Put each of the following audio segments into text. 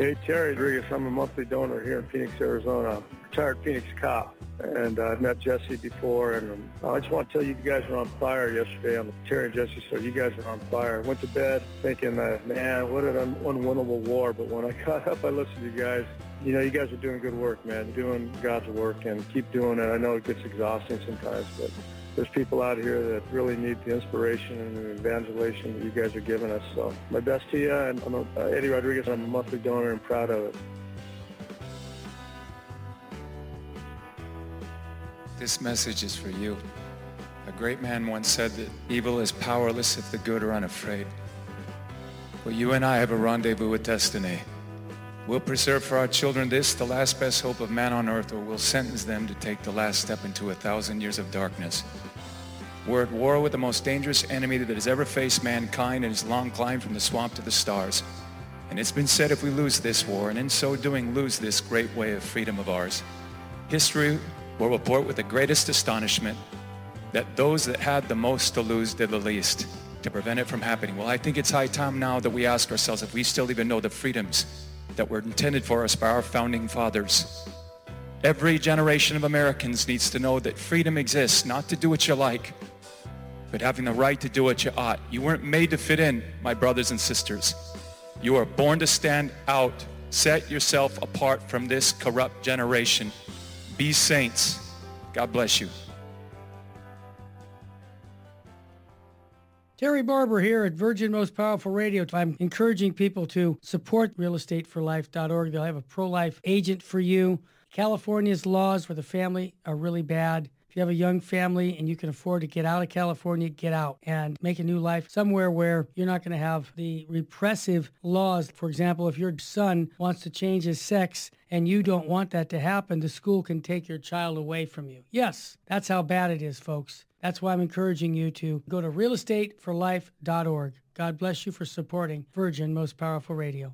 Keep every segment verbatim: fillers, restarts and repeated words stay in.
Hey, Terry Rodriguez. I'm a monthly donor here in Phoenix, Arizona. Retired Phoenix cop. And uh, I've met Jesse before, and um, I just want to tell you, you guys were on fire yesterday on the Terry and Jesse show. You guys were on fire. I went to bed thinking, uh, man, what an un- unwinnable war. But when I got up, I listened to you guys. You know, you guys are doing good work, man, doing God's work, and keep doing it. I know it gets exhausting sometimes, but there's people out here that really need the inspiration and the evangelization that you guys are giving us. So my best to you, and I'm a, uh, Eddie Rodriguez. I'm a monthly donor and proud of it. This message is for you. A great man once said that evil is powerless if the good are unafraid. Well, you and I have a rendezvous with destiny. We'll preserve for our children this, the last best hope of man on earth, or we'll sentence them to take the last step into a thousand years of darkness. We're at war with the most dangerous enemy that has ever faced mankind in his long climb from the swamp to the stars. And it's been said if we lose this war, and in so doing lose this great way of freedom of ours, history will report with the greatest astonishment that those that had the most to lose did the least to prevent it from happening. Well, I think it's high time now that we ask ourselves if we still even know the freedoms that were intended for us by our founding fathers. Every generation of Americans needs to know that freedom exists, not to do what you like, but having the right to do what you ought. You weren't made to fit in, my brothers and sisters. You are born to stand out. Set yourself apart from this corrupt generation. Be saints. God bless you. Terry Barber here at Virgin Most Powerful Radio. I'm encouraging people to support real estate for life dot org. They'll have a pro-life agent for you. California's laws for the family are really bad. If you have a young family and you can afford to get out of California, get out and make a new life somewhere where you're not going to have the repressive laws. For example, if your son wants to change his sex and you don't want that to happen, the school can take your child away from you. Yes, that's how bad it is, folks. That's why I'm encouraging you to go to real estate for life dot org. God bless you for supporting Virgin Most Powerful Radio.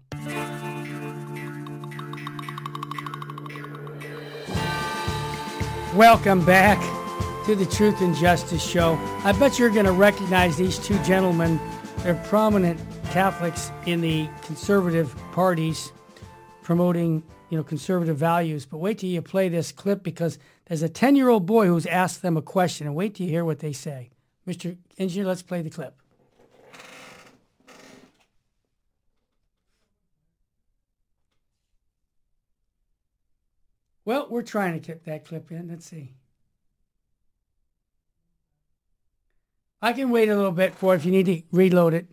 Welcome back to the Truth and Justice Show. I bet you're going to recognize these two gentlemen. They're prominent Catholics in the conservative parties promoting, you know, conservative values. But wait till you play this clip because there's a ten-year-old boy who's asked them a question, and wait till you hear what they say. Mister Engineer, let's play the clip. Well, we're trying to get that clip in. Let's see. I can wait a little bit for it if you need to reload it.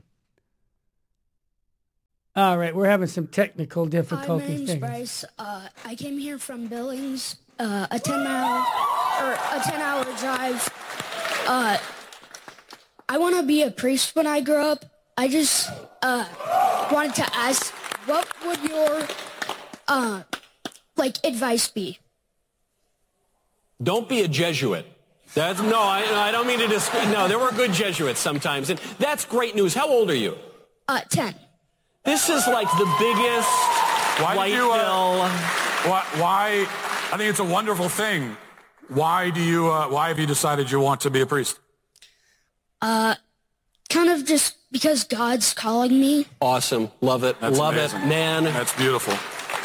All right, we're having some technical difficulties. Hi, my name's things. Bryce. Uh, I came here from Billings, uh, a ten mile or a ten hour drive. Uh, I want to be a priest when I grow up. I just uh, wanted to ask, what would your uh, like advice be? Don't be a Jesuit. That's no, I, I don't mean to dis- No, there were good Jesuits sometimes, and that's great news. How old are you? Uh, ten. This is like the biggest why white you, uh, bill. Why, why? I think it's a wonderful thing. Why do you? Uh, why have you decided you want to be a priest? Uh, kind of just because God's calling me. Awesome, love it, That's love amazing. it, man. That's beautiful.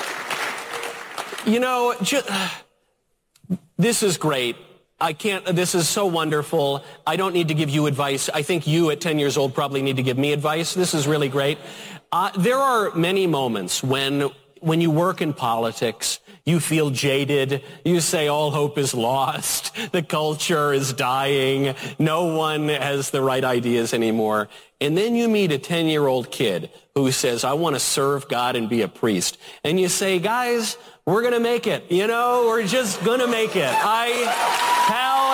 You know, ju- this is great. I can't, this is so wonderful. I don't need to give you advice. I think you at ten years old probably need to give me advice. This is really great. Uh, there are many moments when, when you work in politics, you feel jaded. You say all hope is lost. The culture is dying. No one has the right ideas anymore. And then you meet a ten-year-old kid who says, I want to serve God and be a priest. And you say, guys, we're going to make it. You know, we're just going to make it. I, Hal.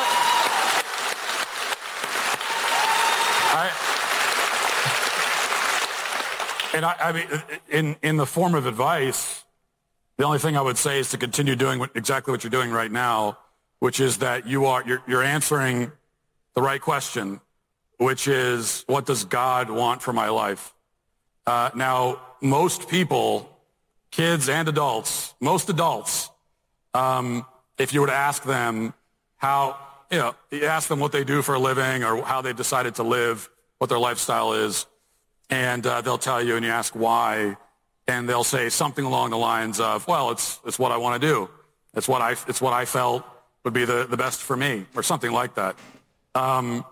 I, and I, I mean, in, in the form of advice, the only thing I would say is to continue doing what, exactly what you're doing right now, which is that you are, you're, you're answering the right question, which is, what does God want for my life? Uh, now, most people, kids and adults, most adults, um, if you were to ask them how, you know, you ask them what they do for a living or how they decided to live, what their lifestyle is, and uh, they'll tell you, and you ask why, and they'll say something along the lines of, well, it's it's what I want to do. It's what I it's what I felt would be the, the best for me, or something like that. Um,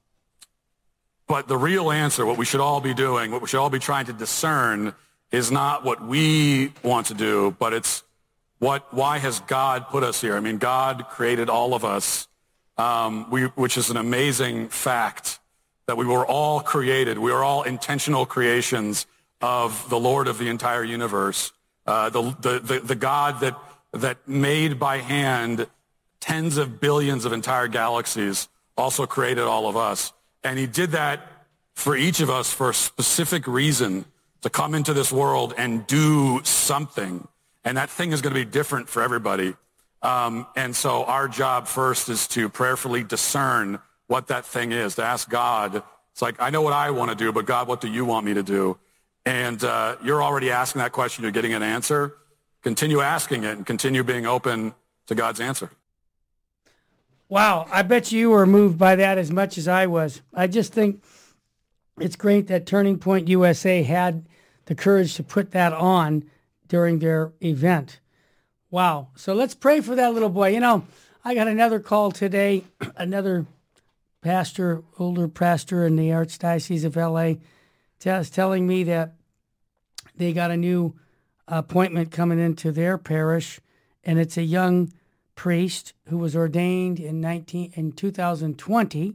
but the real answer, what we should all be doing, what we should all be trying to discern, is not what we want to do, but it's what, why has God put us here? I mean, God created all of us, um, we, which is an amazing fact, that we were all created. We are all intentional creations of the Lord of the entire universe, uh, the, the, the, the God that, that made by hand tens of billions of entire galaxies, also created all of us. And he did that for each of us for a specific reason, to come into this world and do something. And that thing is going to be different for everybody. Um, and so our job first is to prayerfully discern what that thing is, to ask God. It's like, I know what I want to do, but God, what do you want me to do? And uh, you're already asking that question. You're getting an answer. Continue asking it and continue being open to God's answer. Wow, I bet you were moved by that as much as I was. I just think it's great that Turning Point U S A had the courage to put that on during their event. Wow. So let's pray for that little boy. You know, I got another call today, another pastor, older pastor in the Archdiocese of L A, t- telling me that they got a new appointment coming into their parish, and it's a young priest who was ordained in nineteen in two thousand twenty,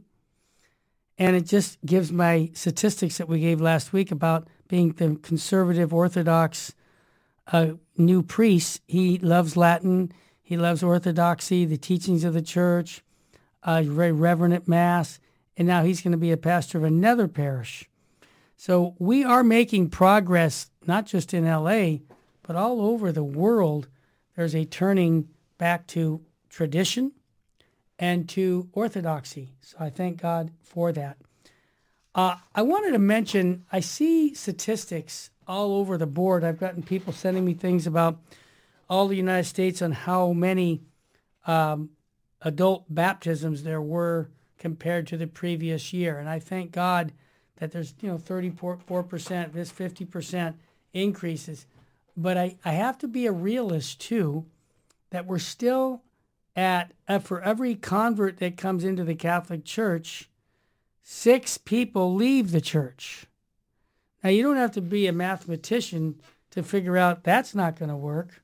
and it just gives my statistics that we gave last week about being the conservative Orthodox uh, new priest. He loves Latin, he loves Orthodoxy, the teachings of the church, uh, very reverent at Mass, and now he's going to be a pastor of another parish. So we are making progress, not just in L A, but all over the world. There's a turning back to tradition and to orthodoxy. So I thank God for that. Uh, I wanted to mention, I see statistics all over the board. I've gotten people sending me things about all the United States on how many um, adult baptisms there were compared to the previous year. And I thank God that there's, you know, thirty-four percent, this fifty percent increases. But I, I have to be a realist too, that we're still at, uh, for every convert that comes into the Catholic Church, six people leave the church. Now, you don't have to be a mathematician to figure out that's not going to work.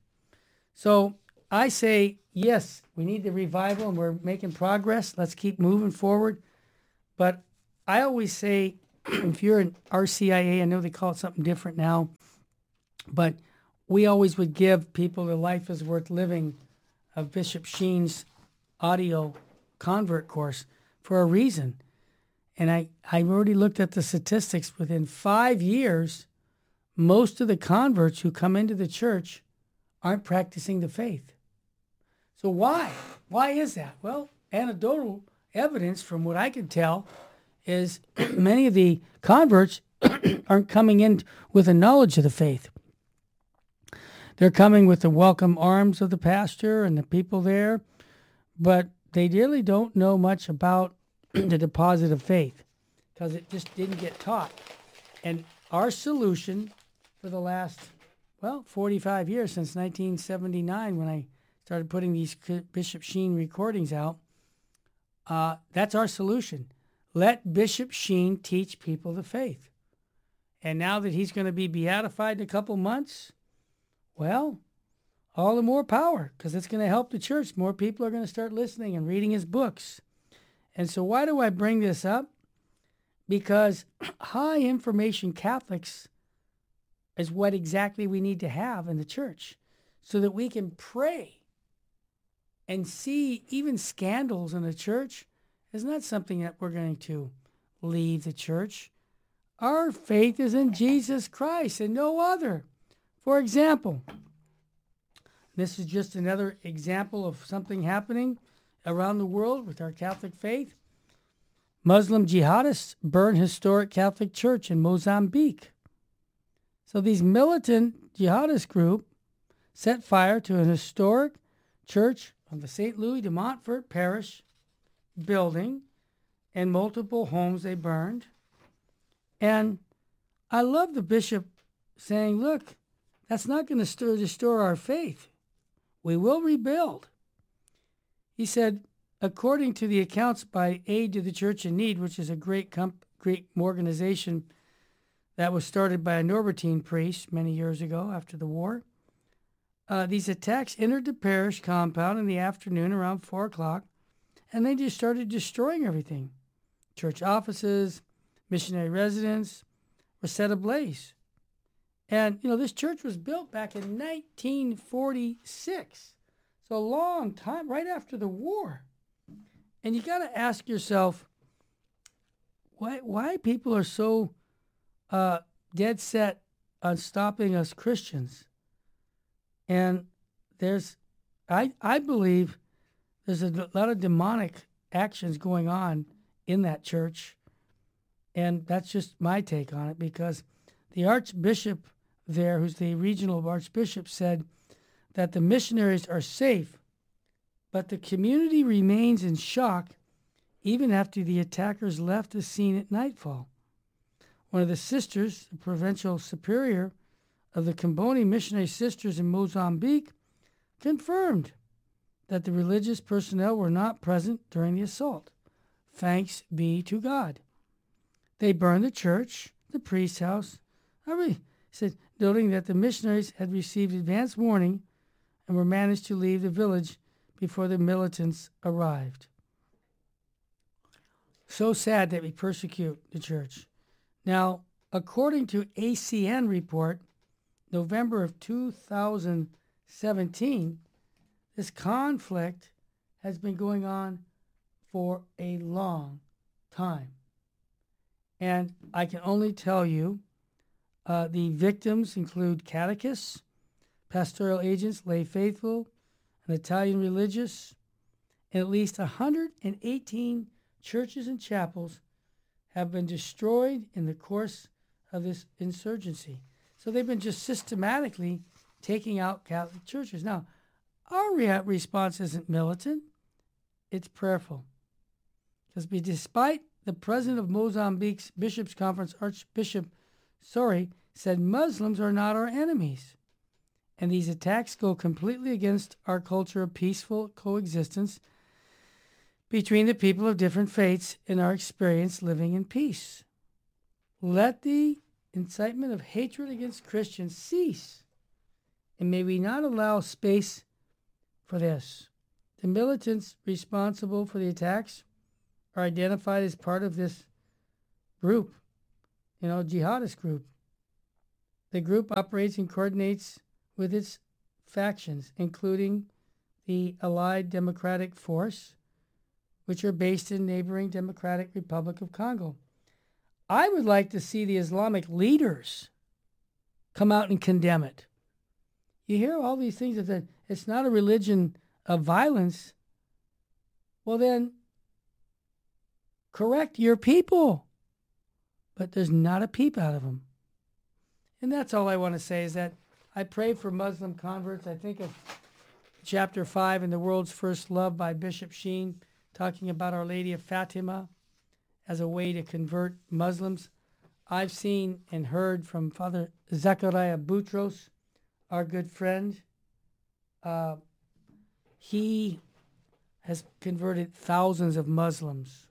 So I say, yes, we need the revival and we're making progress. Let's keep moving forward. But I always say, if you're an R C I A, I know they call it something different now, but we always would give people the Life is Worth Living of Bishop Sheen's audio convert course for a reason. And I, I've already looked at the statistics. Within five years, most of the converts who come into the church aren't practicing the faith. So why? Why is that? Well, anecdotal evidence from what I can tell is many of the converts aren't coming in with a knowledge of the faith. They're coming with the welcome arms of the pastor and the people there, but they really don't know much about the deposit of faith because it just didn't get taught. And our solution for the last, well, forty-five years, since nineteen seventy-nine, when I started putting these Bishop Sheen recordings out, uh, that's our solution. Let Bishop Sheen teach people the faith. And now that he's going to be beatified in a couple months, well, all the more power, because it's going to help the church. More people are going to start listening and reading his books. And so why do I bring this up? Because high information Catholics is what exactly we need to have in the church so that we can pray and see even scandals in the church is not something that we're going to leave the church. Our faith is in Jesus Christ and no other. For example, this is just another example of something happening around the world with our Catholic faith. Muslim jihadists burn historic Catholic church in Mozambique. So these militant jihadist group set fire to an historic church of the Saint Louis de Montfort Parish building and multiple homes they burned. And I love the bishop saying, look, that's not going to restore our faith. We will rebuild. He said, according to the accounts by Aid to the Church in Need, which is a great comp- great organization that was started by a Norbertine priest many years ago after the war, uh, these attacks entered the parish compound in the afternoon around four o'clock, and they just started destroying everything. Church offices, missionary residence were set ablaze. And, you know, this church was built back in nineteen forty-six. So a long time, right after the war. And you got to ask yourself, why why people are so uh, dead set on stopping us Christians. And there's, I I believe there's a lot of demonic actions going on in that church. And that's just my take on it, because the archbishop there, who's the regional archbishop, said that the missionaries are safe, but the community remains in shock even after the attackers left the scene at nightfall. One of the sisters, the provincial superior of the Comboni Missionary Sisters in Mozambique, confirmed that the religious personnel were not present during the assault. Thanks be to God. They burned the church, the priest's house. I really said, noting that the missionaries had received advance warning and were managed to leave the village before the militants arrived. So sad that we persecute the church. Now, according to A C N report, November of two thousand seventeen, this conflict has been going on for a long time. And I can only tell you, uh, the victims include catechists, pastoral agents, lay faithful, an Italian religious, and at least one hundred eighteen churches and chapels have been destroyed in the course of this insurgency. So they've been just systematically taking out Catholic churches. Now, our re- response isn't militant, it's prayerful. Because despite the president of Mozambique's Bishops' Conference, Archbishop Sori, said Muslims are not our enemies. And these attacks go completely against our culture of peaceful coexistence between the people of different faiths and our experience living in peace. Let the incitement of hatred against Christians cease, and may we not allow space for this. The militants responsible for the attacks are identified as part of this group, you know, jihadist group. The group operates and coordinates with its factions, including the Allied Democratic Force, which are based in neighboring Democratic Republic of Congo. I would like to see the Islamic leaders come out and condemn it. You hear all these things that it's not a religion of violence. Well, then, correct your people. But there's not a peep out of them. And that's all I want to say, is that I pray for Muslim converts. I think of chapter five in The World's First Love by Bishop Sheen, talking about Our Lady of Fatima as a way to convert Muslims. I've seen and heard from Father Zechariah Boutros, our good friend. Uh, he has converted thousands of Muslims.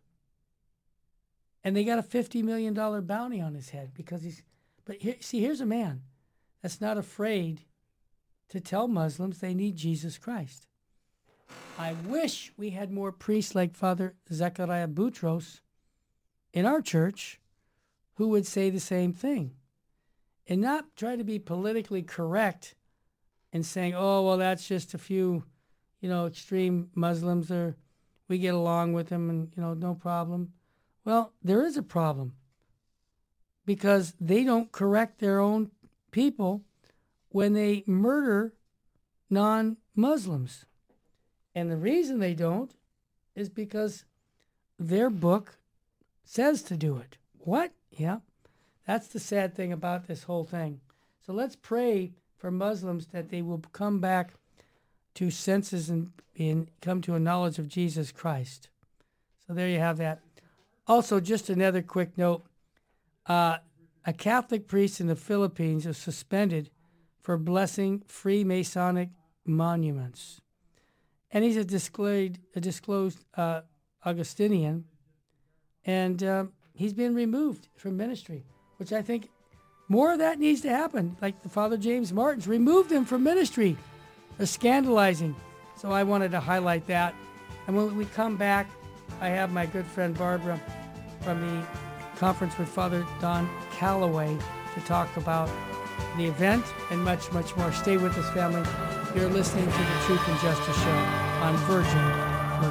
And they got a fifty million dollars bounty on his head because he's, but here, see, here's a man that's not afraid to tell Muslims they need Jesus Christ. I wish we had more priests like Father Zechariah Boutros in our church who would say the same thing and not try to be politically correct and saying, oh, well, that's just a few, you know, extreme Muslims, or we get along with them and, you know, no problem. Well, there is a problem because they don't correct their own people when they murder non-Muslims. And the reason they don't is because their book says to do it. What? Yeah. That's the sad thing about this whole thing. So let's pray for Muslims that they will come back to senses and, and come to a knowledge of Jesus Christ. So there you have that. Also, just another quick note. Uh, a Catholic priest in the Philippines was suspended for blessing Freemasonic monuments. And he's a disclosed, a disclosed uh, Augustinian, and uh, he's been removed from ministry, which I think more of that needs to happen. Like the Father James Martins removed him from ministry. They're scandalizing. So I wanted to highlight that. And when we come back, I have my good friend Barbara from the conference with Father Don Calloway to talk about the event and much, much more. Stay with us, family. You're listening to the Truth and Justice Show on Virgin